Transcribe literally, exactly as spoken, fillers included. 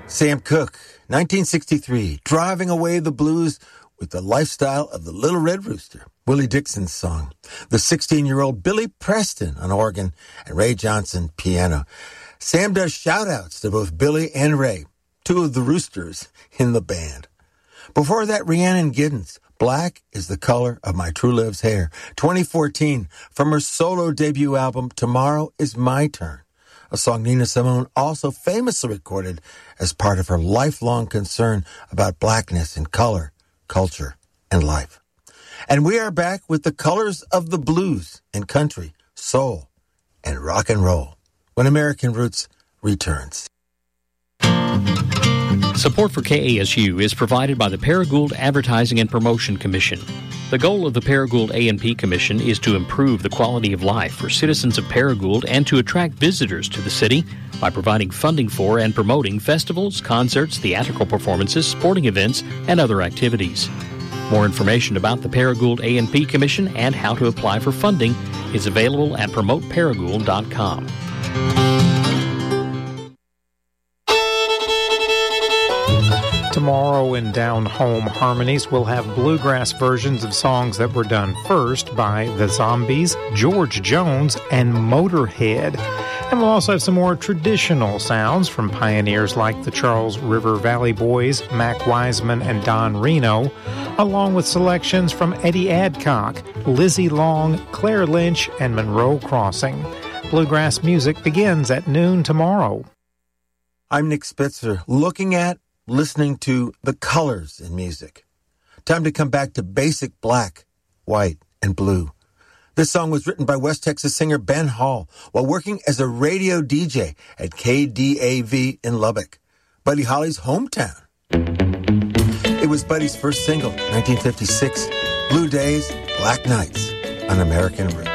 Sam Cooke, nineteen sixty-three, driving away the blues with the lifestyle of the Little Red Rooster. Willie Dixon's song. The sixteen-year-old Billy Preston on organ and Ray Johnson piano. Sam does shout-outs to both Billy and Ray, two of the roosters in the band. Before that, Rhiannon Giddens, Black is the Color of My True Love's Hair. twenty fourteen, from her solo debut album, Tomorrow is My Turn. A song Nina Simone also famously recorded as part of her lifelong concern about blackness and color, culture, and life. And we are back with the colors of the blues and country, soul, and rock and roll when American Roots returns. Support for K A S U is provided by the Paragould Advertising and Promotion Commission. The goal of the Paragould A and P Commission is to improve the quality of life for citizens of Paragould and to attract visitors to the city by providing funding for and promoting festivals, concerts, theatrical performances, sporting events, and other activities. More information about the Paragould A and P Commission and how to apply for funding is available at promote paragould dot com. Tomorrow in Down Home Harmonies, we'll have bluegrass versions of songs that were done first by The Zombies, George Jones, and Motorhead. And we'll also have some more traditional sounds from pioneers like the Charles River Valley Boys, Mac Wiseman, and Don Reno, along with selections from Eddie Adcock, Lizzie Long, Claire Lynch, and Monroe Crossing. Bluegrass music begins at noon tomorrow. I'm Nick Spitzer, looking at, listening to the colors in music. Time to come back to basic black, white, and blue. This song was written by West Texas singer Ben Hall while working as a radio D J at K D A V in Lubbock, Buddy Holly's hometown. It was Buddy's first single, nineteen fifty-six, Blue Days, Black Nights on American Roots.